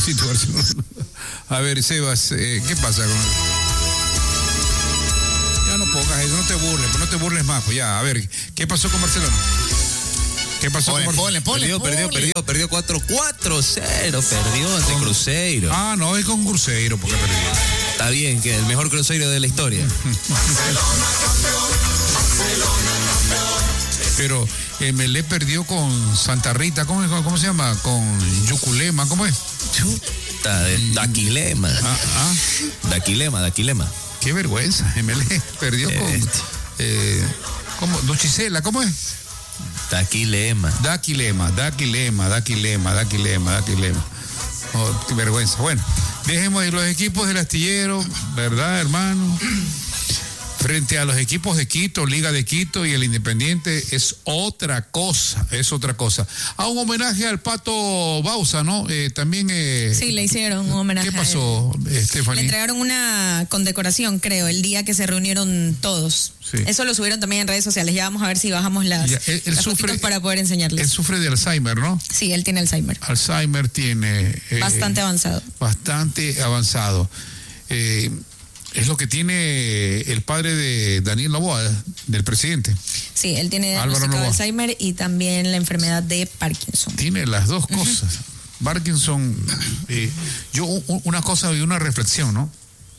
pobrecito Barcelona. A ver, Sebas, ¿qué pasa con...? Ya no pongas eso, no te burles más, pues ya, a ver, ¿qué pasó con Barcelona? ¿Qué pasó con Barcelona? Perdió 4-0, perdió ante Cruzeiro. Ah, no, es con Cruzeiro porque perdió. Está bien, que el mejor Cruzeiro de la historia. Pero Melé perdió con Santa Rita, ¿cómo se llama? Con Yuculema, ¿cómo es? Daquilema. Daquilema. Qué vergüenza, Melé perdió con... ¿cómo? Duchisela, ¿cómo es? Daquilema. Oh, qué vergüenza. Bueno, dejemos de los equipos del Astillero, ¿verdad, hermano? Frente a los equipos de Quito, Liga de Quito y el Independiente es otra cosa. A un homenaje al Pato Bausa, ¿no? También... sí, le hicieron un homenaje. ¿Qué pasó, Stephanie? Le entregaron una condecoración, creo, el día que se reunieron todos. Sí. Eso lo subieron también en redes sociales. Ya vamos a ver si bajamos las fotitos para poder enseñarles. Él sufre de Alzheimer, ¿no? Sí, él tiene Alzheimer. Alzheimer tiene... bastante avanzado. Es lo que tiene el padre de Daniel Noboa, del presidente. Sí, él tiene Alzheimer y también la enfermedad de Parkinson. Tiene las dos cosas. Parkinson, yo una cosa y una reflexión, ¿no?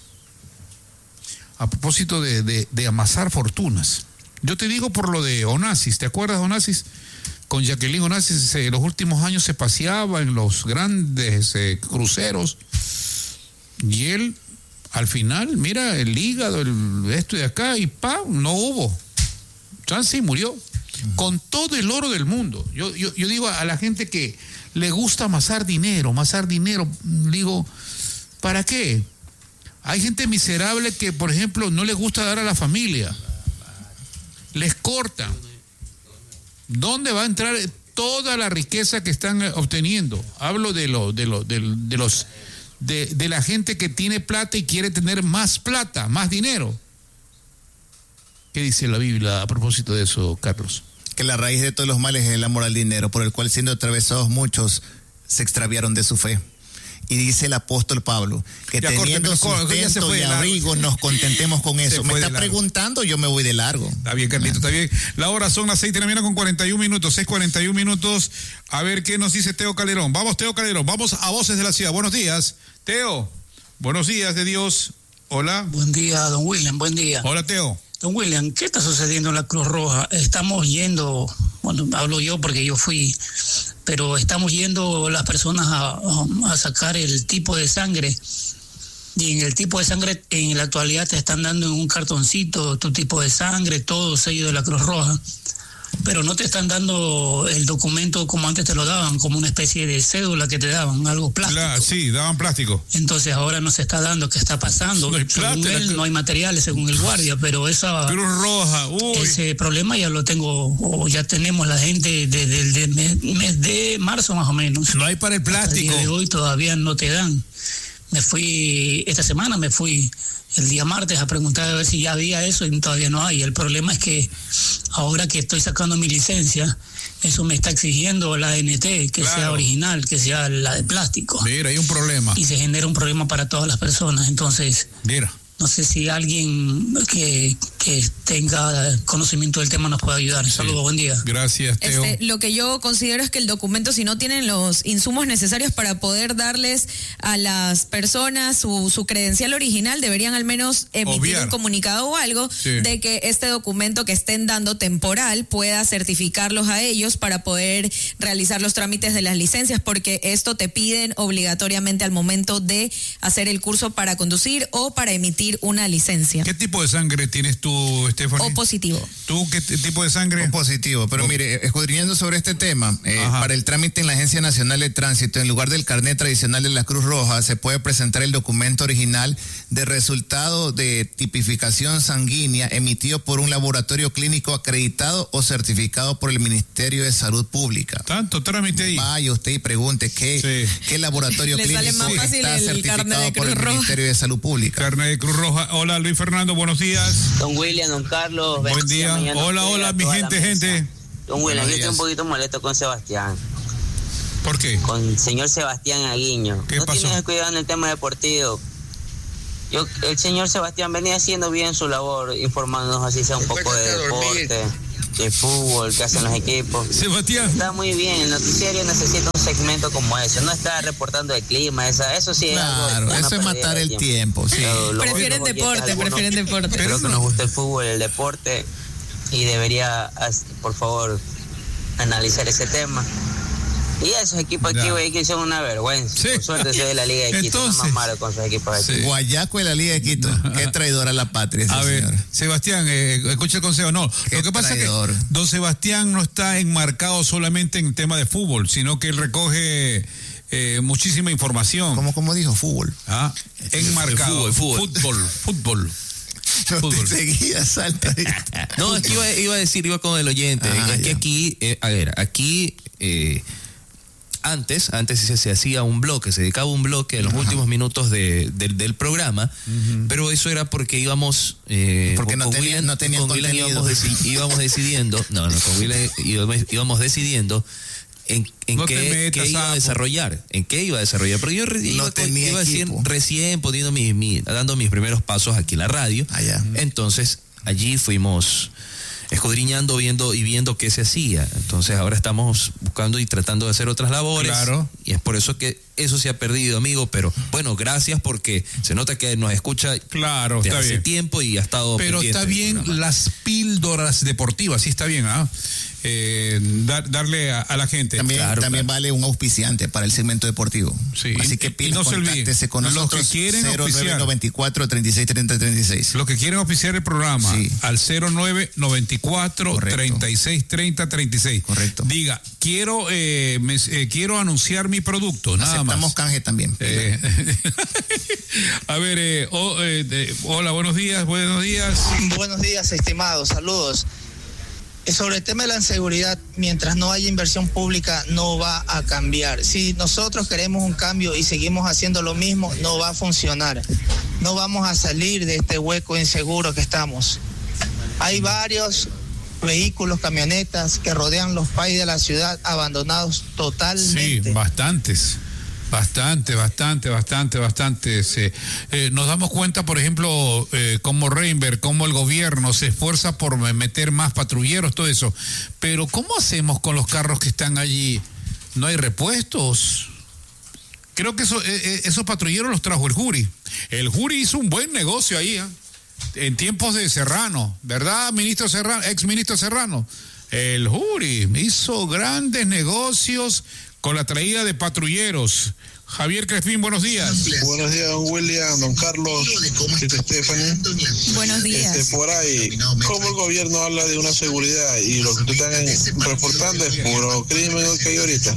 A propósito de amasar fortunas. Yo te digo por lo de Onassis, ¿te acuerdas de Onassis? Con Jacqueline Onassis, los últimos años se paseaba en los grandes cruceros y él... Al final, mira, el hígado, esto de acá, y no hubo. Chance y murió. Con todo el oro del mundo. Yo digo a la gente que le gusta amasar dinero, digo, ¿para qué? Hay gente miserable que, por ejemplo, no les gusta dar a la familia. Les cortan. ¿Dónde va a entrar toda la riqueza que están obteniendo? Hablo de la gente que tiene plata y quiere tener más plata, más dinero. ¿Qué dice la Biblia a propósito de eso, Carlos? Que la raíz de todos los males es el amor al dinero, por el cual siendo atravesados muchos se extraviaron de su fe. Y dice el apóstol Pablo, que ya teniendo sustento y abrigo nos contentemos con eso. Me está preguntando, yo me voy de largo. Está bien, Carlito, está bien. La hora son las 6 de la mañana con 41 minutos, 6:41 minutos. A ver qué nos dice Teo Calderón. Vamos, Teo Calderón, vamos a Voces de la Ciudad. Buenos días, Teo. Buenos días de Dios. Hola. Buen día, don William, buen día. Hola, Teo. Don William, ¿qué está sucediendo en la Cruz Roja? Estamos yendo, bueno, hablo yo porque yo fui, pero estamos yendo las personas a sacar el tipo de sangre. Y en el tipo de sangre, en la actualidad te están dando en un cartoncito tu tipo de sangre, todo sello de la Cruz Roja. Pero no te están dando el documento como antes te lo daban, como una especie de cédula que te daban, algo plástico. Claro, sí, daban plástico. Entonces ahora no se está dando, ¿qué está pasando? No hay según él, no hay materiales, según el guardia, pero esa Cruz Roja, ese problema ya lo tengo, o ya tenemos la gente desde el mes de marzo más o menos. No hay para el plástico. Hasta el día de hoy todavía no te dan. Esta semana me fui el día martes a preguntar a ver si ya había eso y todavía no hay. El problema es que ahora que estoy sacando mi licencia, eso me está exigiendo la ANT, que sea original, que sea la de plástico. Mira, hay un problema. Y se genera un problema para todas las personas. Entonces, mira, no sé si alguien que tenga conocimiento del tema nos puede ayudar. Sí. Saludos, buen día. Gracias, Teo. Lo que yo considero es que el documento, si no tienen los insumos necesarios para poder darles a las personas su credencial original, deberían al menos emitir un comunicado o algo de que este documento que estén dando temporal pueda certificarlos a ellos para poder realizar los trámites de las licencias, porque esto te piden obligatoriamente al momento de hacer el curso para conducir o para emitir una licencia. ¿Qué tipo de sangre tienes tú, Stephanie? O positivo. ¿Tú qué tipo de sangre? O positivo, pero mire, escudriñando sobre este tema, para el trámite en la Agencia Nacional de Tránsito, en lugar del carnet tradicional de la Cruz Roja, se puede presentar el documento original de resultado de tipificación sanguínea emitido por un laboratorio clínico acreditado o certificado por el Ministerio de Salud Pública. Tanto trámite ahí. Vaya usted y pregunte qué laboratorio clínico está certificado por el Ministerio de Salud Pública. Carnet de Cruz Roja. Hola, Luis Fernando, buenos días. Don William, don Carlos. Buen día. Hola, mi gente. Don William, yo estoy un poquito molesto con Sebastián. ¿Por qué? Con el señor Sebastián Aguiño. ¿Qué pasó? Tienes cuidado en el tema deportivo. El señor Sebastián venía haciendo bien su labor, informándonos así sea un poco de deporte, de fútbol, que hacen los equipos. Sebastián. Está muy bien, el noticiario necesita un segmento como ese, no está reportando el clima, eso sí es claro, algo, eso es matar el tiempo, sí. Prefieren deporte. Creo que nos gusta el fútbol, el deporte, y debería, por favor, analizar ese tema. Y esos equipos aquí, güey, que son una vergüenza. Sí. Por suerte soy de la Liga de Quito. Entonces, no más malo con esos equipos aquí. Sí. Guayaco de la Liga de Quito. Qué traidor a la patria ese a ver, señor. Sebastián, escucha el consejo. No, lo que pasa traidor. Es que don Sebastián no está enmarcado solamente en el tema de fútbol, sino que él recoge muchísima información. ¿Cómo dijo? Fútbol. Enmarcado. Fútbol. No te seguía, salta. No, es que iba con el oyente. Es que aquí, Antes se hacía un bloque, se dedicaba un bloque en los últimos minutos del programa, pero eso era porque íbamos... porque no tenían contenido. Íbamos decidiendo, con William íbamos decidiendo en qué iba a desarrollar, pero yo iba recién poniendo dando mis primeros pasos aquí en la radio. Entonces allí fuimos escudriñando, viendo qué se hacía. Entonces ahora estamos buscando y tratando de hacer otras labores. Claro. Y es por eso que eso se ha perdido, amigo. Pero bueno, gracias porque se nota que nos escucha desde hace tiempo y ha estado pero está bien las píldoras deportivas, sí está bien, darle a la gente. También vale un auspiciante para el segmento deportivo. Sí. Así que no se olviden, con nosotros, los que quieren 0994 36 30 36. Los que quieren auspiciar el programa, al 0994 36 30 36. Correcto. Diga, quiero anunciar mi producto, nada Aceptamos más. Canje también. A ver, hola, buenos días. Buenos días, estimados, saludos. Sobre el tema de la inseguridad, mientras no haya inversión pública, no va a cambiar. Si nosotros queremos un cambio y seguimos haciendo lo mismo, no va a funcionar. No vamos a salir de este hueco inseguro que estamos. Hay varios vehículos, camionetas que rodean los países de la ciudad abandonados totalmente. Sí, bastantes. Bastante. Nos damos cuenta, por ejemplo, como Reinberg, como el gobierno se esfuerza por meter más patrulleros, todo eso. Pero ¿cómo hacemos con los carros que están allí? ¿No hay repuestos? Creo que esos patrulleros los trajo el Jury. El Jury hizo un buen negocio ahí, en tiempos de Serrano, ¿verdad, ministro Serrano, ex ministro Serrano? El Jury hizo grandes negocios con la traída de patrulleros. Javier Crespín, buenos días. Buenos días, don William, don Carlos, Stephanie. Buenos días. Por ahí, ¿cómo el gobierno habla de una seguridad y lo que ustedes están reportando es puro crimen que hay ahorita?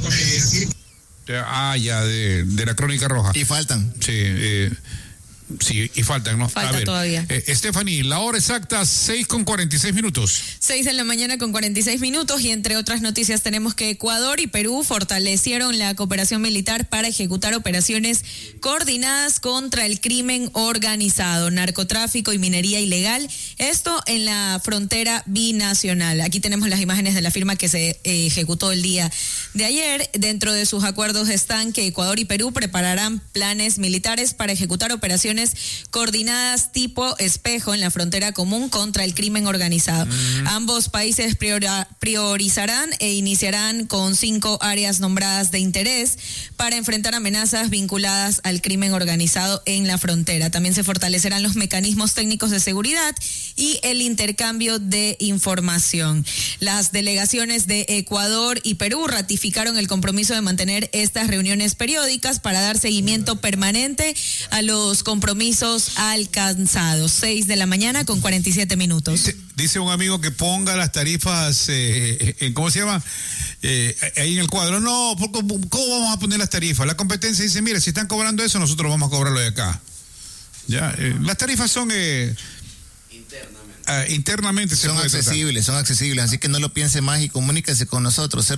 De la Crónica Roja. Y faltan. Sí, y faltan, ¿no? Falta todavía. Stephanie, la hora exacta, 6:46. 6 de la mañana con 46 minutos, y entre otras noticias tenemos que Ecuador y Perú fortalecieron la cooperación militar para ejecutar operaciones coordinadas contra el crimen organizado, narcotráfico y minería ilegal, esto en la frontera binacional. Aquí tenemos las imágenes de la firma que se ejecutó el día de ayer. Dentro de sus acuerdos están que Ecuador y Perú prepararán planes militares para ejecutar operaciones coordinadas tipo espejo en la frontera común contra el crimen organizado. Ambos países priorizarán e iniciarán con 5 áreas nombradas de interés para enfrentar amenazas vinculadas al crimen organizado en la frontera. También se fortalecerán los mecanismos técnicos de seguridad y el intercambio de información. Las delegaciones de Ecuador y Perú ratificaron el compromiso de mantener estas reuniones periódicas para dar seguimiento permanente a los compromisos alcanzados. 6 de la mañana con 47 minutos. Dice un amigo que ponga las tarifas ¿cómo se llama? Ahí en el cuadro. No, ¿cómo vamos a poner las tarifas? La competencia dice, mire, si están cobrando eso, nosotros vamos a cobrarlo de acá. Ya, las tarifas son internamente son accesibles, así que no lo piense más y comuníquese con nosotros,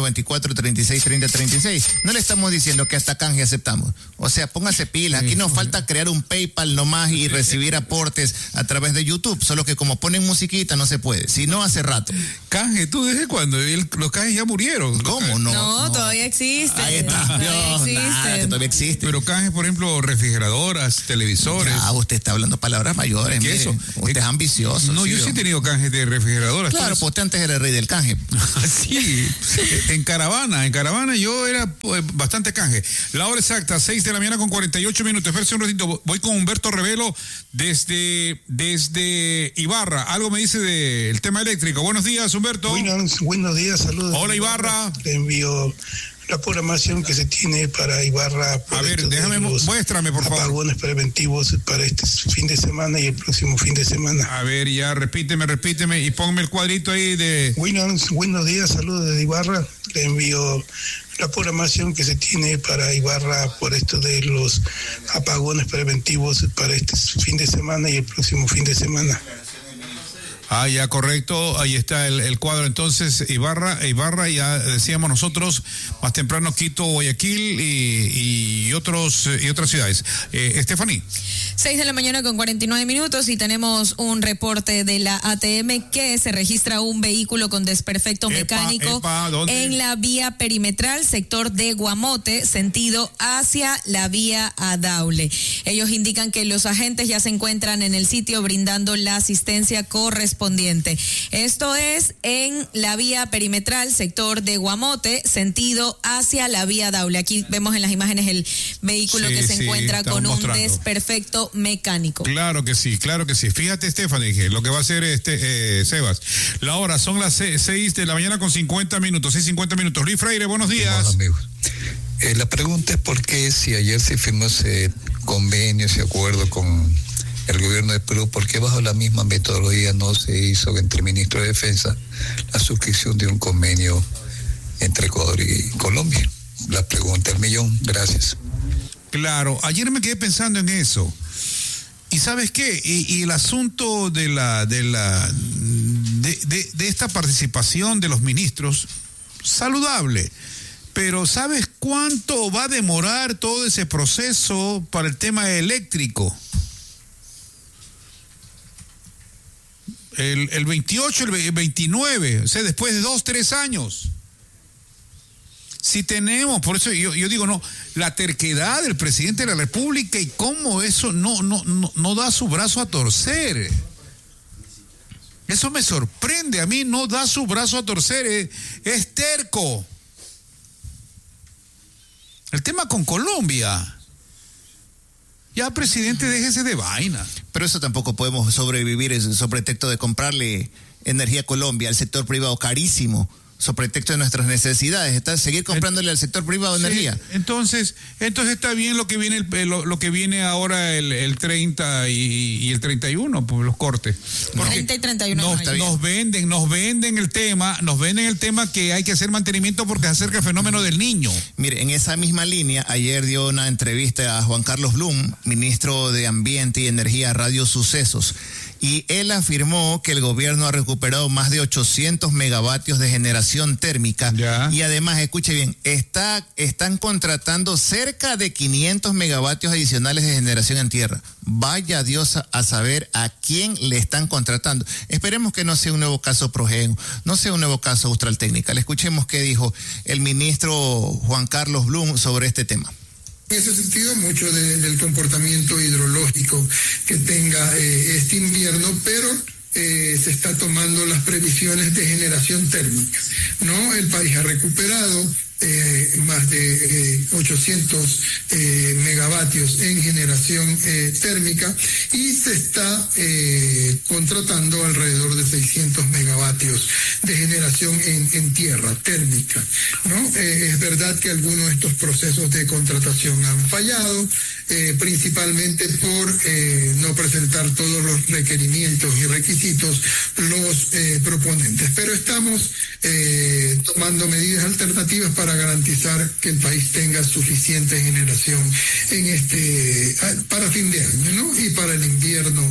0994-363036. No le estamos diciendo que hasta canje aceptamos, o sea, póngase pilas, aquí nos falta crear un PayPal nomás y recibir aportes a través de YouTube, solo que como ponen musiquita no se puede, si no hace rato. Canje, ¿tú desde cuándo? Los canjes ya murieron. ¿Cómo? No, todavía existe. Ahí está. Que todavía existe. Pero canjes, por ejemplo, refrigeradoras, televisores. Usted está hablando palabras mayores. ¿Qué eso? Usted es ambicioso. No, yo sí he tenido canjes de refrigeradoras. Claro, pues usted antes era el rey del canje. Sí, en caravana yo era bastante canje. La hora exacta, 6 de la mañana con 48 minutos. Espérese un ratito, voy con Humberto Revelo desde Ibarra. Algo me dice del tema eléctrico. Buenos días, Humberto. Buenos días, saludos. Hola, Ibarra. Te envío la programación que se tiene para Ibarra. A ver, muéstrame, por favor. Apagones preventivos para este fin de semana y el próximo fin de semana. A ver, ya, repíteme y ponme el cuadrito ahí de... Buenos días, saludos desde Ibarra. Le envío la programación que se tiene para Ibarra por esto de los apagones preventivos para este fin de semana y el próximo fin de semana. Ya, correcto, ahí está el cuadro. Entonces, Ibarra, ya decíamos nosotros, más temprano Quito, Guayaquil y otras ciudades. Stephanie. 6 de la mañana con 49 minutos y tenemos un reporte de la ATM que se registra un vehículo con desperfecto mecánico en la vía perimetral, sector de Guamote, sentido hacia la vía a Daule. Ellos indican que los agentes ya se encuentran en el sitio brindando la asistencia correspondiente. Esto es en la vía perimetral, sector de Guamote, sentido hacia la vía Daule. Aquí vemos en las imágenes el vehículo que se encuentra con un desperfecto mecánico. Claro que sí. Fíjate, Stephanie, lo que va a hacer Sebas. La hora son las 6 de la mañana con 50 minutos. 6:50 minutos. Luis Freire, buenos días. Hola, amigos. La pregunta es por qué, si ayer se firmó ese convenio, ese acuerdo con el gobierno de Perú, ¿por qué bajo la misma metodología no se hizo entre el ministro de Defensa la suscripción de un convenio entre Ecuador y Colombia? La pregunta del millón. Gracias. Claro, ayer me quedé pensando en eso. ¿Y sabes qué? Y el asunto de esta participación de los ministros, saludable. Pero ¿sabes cuánto va a demorar todo ese proceso para el tema eléctrico? El 28, el 29, o sea, después de 2-3 años. Si tenemos, por eso yo digo, no, la terquedad del presidente de la República y cómo eso no da su brazo a torcer. Eso me sorprende, a mí no da su brazo a torcer, es terco. El tema con Colombia. Ya, presidente, déjese de vaina. Pero eso tampoco podemos sobrevivir sobre pretexto de comprarle energía a Colombia al sector privado carísimo, sobre pretexto de nuestras necesidades, seguir comprándole al sector privado energía. Entonces está bien lo que viene ahora el 30 y el 31, pues los cortes. 30 y 31. Nos venden el tema que hay que hacer mantenimiento porque se acerca el fenómeno del Niño. Mire, en esa misma línea, ayer dio una entrevista a Juan Carlos Blum, ministro de Ambiente y Energía a Radio Sucesos, y él afirmó que el gobierno ha recuperado más de 800 megavatios de generación térmica. Ya. Y además, escuche bien, están contratando cerca de 500 megavatios adicionales de generación en tierra. Vaya Dios a saber a quién le están contratando. Esperemos que no sea un nuevo caso Progen, no sea un nuevo caso Austral Técnica. Le escuchemos qué dijo el ministro Juan Carlos Blum sobre este tema. En ese sentido, mucho del comportamiento hidrológico que tenga este invierno, pero se está tomando las previsiones de generación térmica, ¿no? El país ha recuperado más de 800 megavatios en generación térmica y se está contratando alrededor de 600 megavatios de generación en tierra térmica, ¿no? Es verdad que algunos de estos procesos de contratación han fallado, principalmente por no presentar todos los requerimientos y requisitos los proponentes, pero estamos tomando medidas alternativas para garantizar que el país tenga suficiente generación en para fin de año, ¿no? Y para el invierno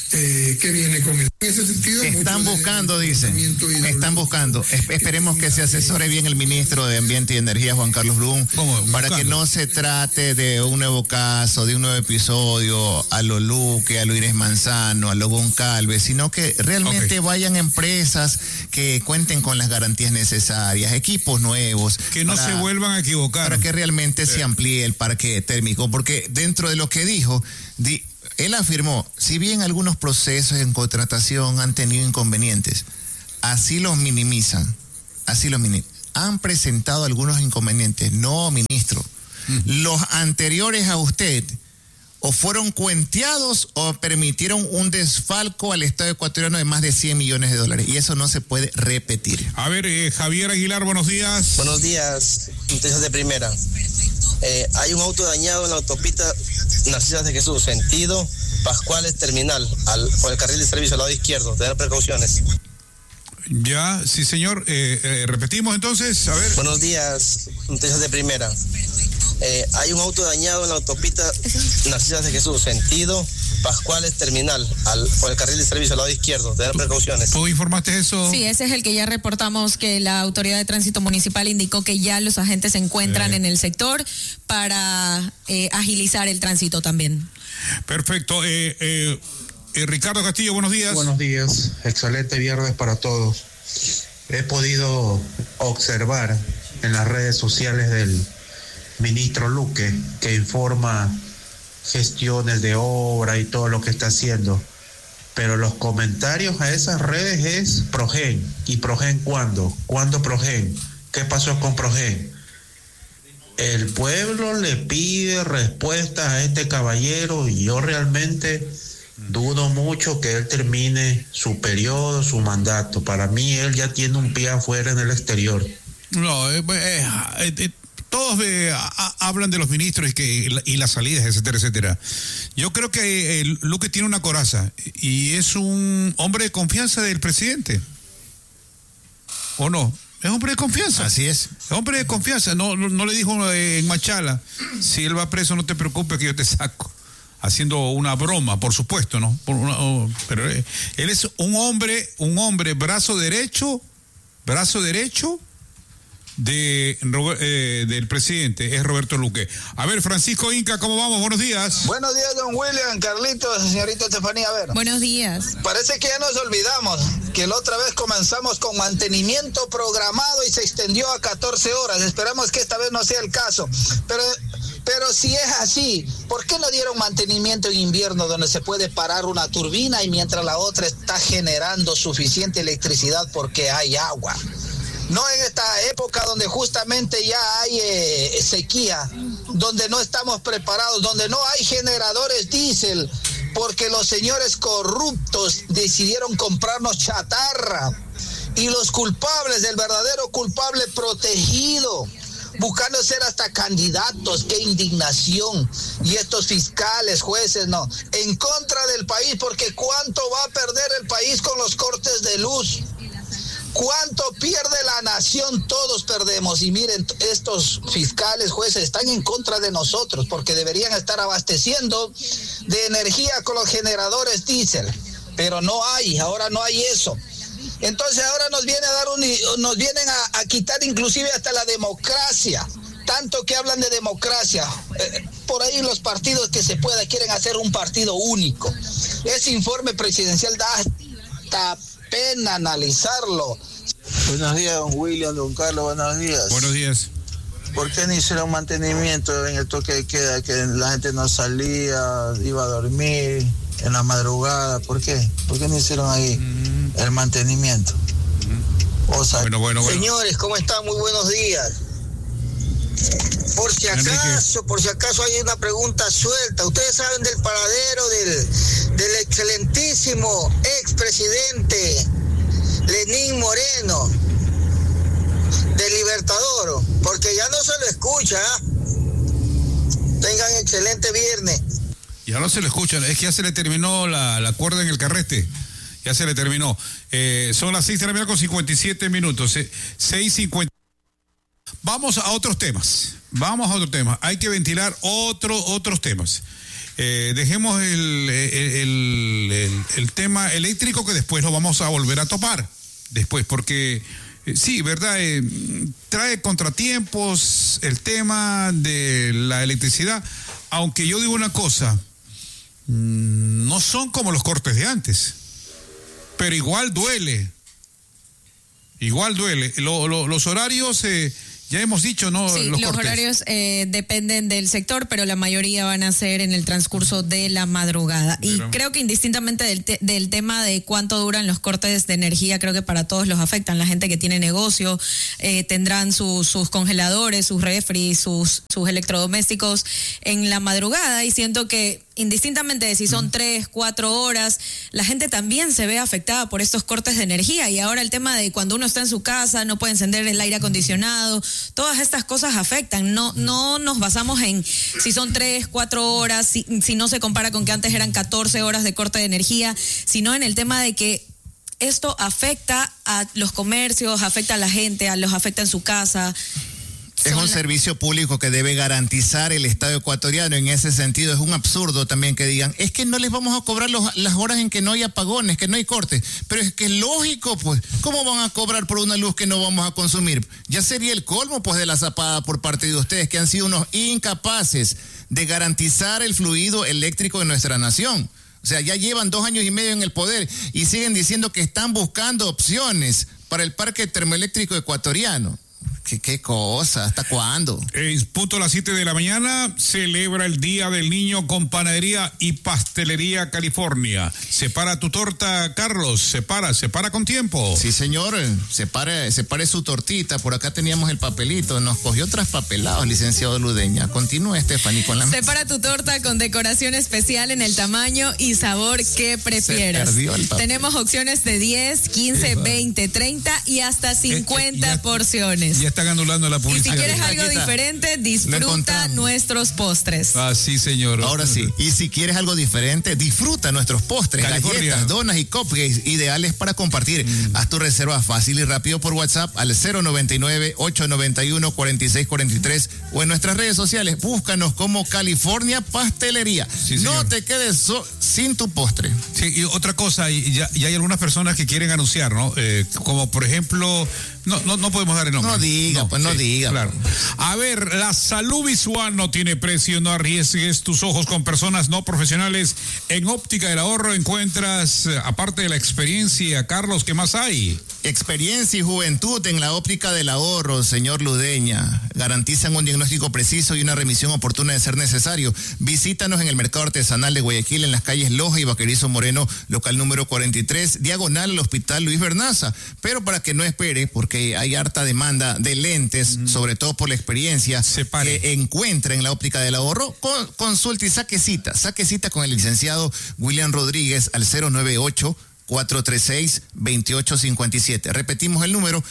que viene con eso. En ese sentido, están buscando, dicen. Están buscando. Esperemos que se asesore bien el ministro de Ambiente y Energía, Juan Carlos Blum, para que no se trate de un nuevo caso, de un nuevo episodio a lo Luque, a lo Inés Manzano, a lo Goncalves, sino que realmente vayan empresas que cuenten con las garantías necesarias, equipos nuevos. Que no se vuelvan a equivocar. Para que realmente se amplíe el parque térmico, porque dentro de lo que dijo, él afirmó, si bien algunos procesos en contratación han tenido inconvenientes, así los minimizan. Han presentado algunos inconvenientes. No, ministro. Los anteriores a usted o fueron cuenteados o permitieron un desfalco al Estado ecuatoriano de más de 100 millones de dólares. Y eso no se puede repetir. A ver, Javier Aguilar, buenos días. Buenos días, noticias de primera. Hay un auto dañado en la autopista Narcisas de Jesús, sentido Pascuales Terminal, por el carril de servicio al lado izquierdo. Tener precauciones. Ya, sí, señor. Repetimos entonces, a ver. Buenos días, noticias de primera. Hay un auto dañado en la autopista Narcisas de Jesús, sentido Pascuales Terminal, por el carril de servicio al lado izquierdo. Tener precauciones. ¿Tú informaste eso? Sí, ese es el que ya reportamos, que la Autoridad de Tránsito Municipal indicó que ya los agentes se encuentran en el sector para agilizar el tránsito también. Perfecto. Ricardo Castillo, buenos días. Buenos días, excelente viernes para todos. He podido observar en las redes sociales del ministro Luque, que informa gestiones de obra y todo lo que está haciendo, pero los comentarios a esas redes es Progen. ¿Y Progen cuándo? ¿Cuándo Progen? ¿Qué pasó con Progen? El pueblo le pide respuestas a este caballero y yo realmente dudo mucho que él termine su periodo, su mandato. Para mí él ya tiene un pie afuera en el exterior. No, todos hablan de los ministros y las salidas, etcétera, etcétera. Yo creo que Luque tiene una coraza y es un hombre de confianza del presidente. ¿O no? Es hombre de confianza. Así es. Es hombre de confianza. No le dijo en Machala, si él va preso no te preocupes que yo te saco. Haciendo una broma, por supuesto, ¿no? Pero él es un hombre brazo derecho del presidente, es Roberto Luque. A ver, Francisco Inca, ¿cómo vamos? Buenos días. Buenos días, don William, Carlitos, señorita Estefanía. A ver. Buenos días. Parece que ya nos olvidamos que la otra vez comenzamos con mantenimiento programado y se extendió a 14 horas. Esperamos que esta vez no sea el caso. Pero si es así, ¿por qué no dieron mantenimiento en invierno donde se puede parar una turbina y mientras la otra está generando suficiente electricidad porque hay agua? No en esta época donde justamente ya hay sequía, donde no estamos preparados, donde no hay generadores diésel, porque los señores corruptos decidieron comprarnos chatarra y los culpables, el verdadero culpable protegido, buscando ser hasta candidatos. ¡Qué indignación! Y estos fiscales, jueces, no, en contra del país, porque ¿cuánto va a perder el país con los cortes de luz? ¿Cuánto pierde la nación? Todos perdemos. Y miren, estos fiscales, jueces, están en contra de nosotros porque deberían estar abasteciendo de energía con los generadores diésel. Pero no hay, ahora no hay eso. Entonces ahora nos vienen a quitar inclusive hasta la democracia. Tanto que hablan de democracia. Por ahí los partidos que se pueda quieren hacer un partido único. Ese informe presidencial da hasta pena analizarlo. Buenos días, don William, don Carlos, buenos días. Buenos días. ¿Por qué no hicieron mantenimiento en el toque de queda? Que la gente no salía, iba a dormir en la madrugada. ¿Por qué? ¿Por qué no hicieron ahí el mantenimiento? O sea, bueno. Señores, ¿cómo están? Muy buenos días. Por si acaso hay una pregunta suelta. ¿Ustedes saben del paradero del excelentísimo expresidente Lenín Moreno, del Libertador? Porque ya no se lo escucha. Tengan excelente viernes. Ya no se lo escuchan, es que ya se le terminó la cuerda en el carrete. Ya se le terminó. Son las 6 de la mañana con 57 minutos. 6:50. Vamos a otros temas. Hay que ventilar otros temas. Dejemos el tema eléctrico, que después lo vamos a volver a topar. Después, porque sí, ¿verdad? Trae contratiempos el tema de la electricidad, aunque yo digo una cosa, no son como los cortes de antes, pero igual duele. Los horarios, ya hemos dicho, ¿no? Sí, los horarios dependen del sector, pero la mayoría van a ser en el transcurso de la madrugada. Y creo que indistintamente del tema de cuánto duran los cortes de energía, creo que para todos los afectan. La gente que tiene negocio tendrán sus congeladores, sus refris, sus electrodomésticos en la madrugada, y siento que indistintamente de si son 3, 4 horas, la gente también se ve afectada por estos cortes de energía. Y ahora el tema de cuando uno está en su casa, no puede encender el aire acondicionado, todas estas cosas afectan. No nos basamos en si son 3, 4 horas, si no se compara con que antes eran 14 horas de corte de energía, sino en el tema de que esto afecta a los comercios, afecta a la gente, los afecta en su casa. Es un servicio público que debe garantizar el Estado ecuatoriano. En ese sentido, es un absurdo también que digan, es que no les vamos a cobrar las horas en que no hay apagones, que no hay cortes. Pero es que es lógico, pues, ¿cómo van a cobrar por una luz que no vamos a consumir? Ya sería el colmo, pues, de la zapada por parte de ustedes, que han sido unos incapaces de garantizar el fluido eléctrico de nuestra nación. O sea, ya llevan 2 años y medio en el poder y siguen diciendo que están buscando opciones para el parque termoeléctrico ecuatoriano. ¿Qué cosa? ¿Hasta cuándo? Punto a las 7 de la mañana, celebra el Día del Niño con Panadería y Pastelería California. Separa tu torta, Carlos, separa con tiempo. Sí, señor, separe su tortita. Por acá teníamos el papelito, nos cogió traspapelados, licenciado Ludeña. Continúa, Stephanie, con la... Separa tu torta con decoración especial en el tamaño y sabor que prefieras. Tenemos opciones de 10, 15, 20, 30 y hasta 50 porciones. Ya están anulando la publicidad. Y si quieres algo diferente, disfruta nuestros postres. Ah, sí, señor. Ahora sí. Y si quieres algo diferente, disfruta nuestros postres, California, galletas, donas y cupcakes ideales para compartir. Haz tu reserva fácil y rápido por WhatsApp al 099-891-4643 o en nuestras redes sociales. Búscanos como California Pastelería. Sí, no te quedes sin tu postre. Sí, y otra cosa, y hay algunas personas que quieren anunciar, ¿no? Como por ejemplo... No podemos dar el nombre. No diga. Claro. A ver, la salud visual no tiene precio. No arriesgues tus ojos con personas no profesionales. En Óptica del Ahorro encuentras, aparte de la experiencia, Carlos, ¿qué más hay? Experiencia y juventud en la Óptica del Ahorro, señor Ludeña. Garantizan un diagnóstico preciso y una remisión oportuna de ser necesario. Visítanos en el Mercado Artesanal de Guayaquil, en las calles Loja y Vaquerizo Moreno, local número 43, diagonal al Hospital Luis Bernaza. Pero para que no espere, porque hay harta demanda de lentes, sobre todo por la experiencia que encuentra en la Óptica del Ahorro, consulte y saque cita con el licenciado William Rodríguez al 098-436-2857. Repetimos el número,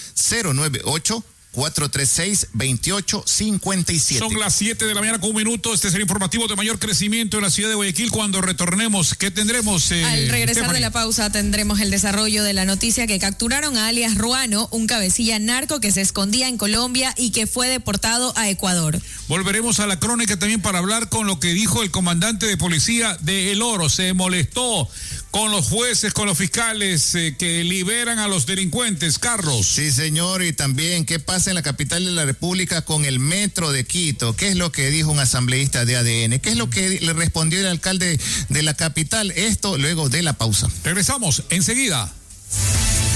098-436-2857. Son las 7 de la mañana con 1 minuto. Este es el informativo de mayor crecimiento en la ciudad de Guayaquil. Cuando retornemos, ¿qué tendremos? Al regresar de la pausa tendremos el desarrollo de la noticia que capturaron a alias Ruano, un cabecilla narco que se escondía en Colombia y que fue deportado a Ecuador. Volveremos a la crónica también para hablar con lo que dijo el comandante de policía de El Oro. Se molestó con los jueces, con los fiscales que liberan a los delincuentes. Carlos. Sí, señor, y también qué pasa en la capital de la República con el metro de Quito. ¿Qué es lo que dijo un asambleísta de ADN? ¿Qué es lo que le respondió el alcalde de la capital? Esto luego de la pausa. Regresamos enseguida.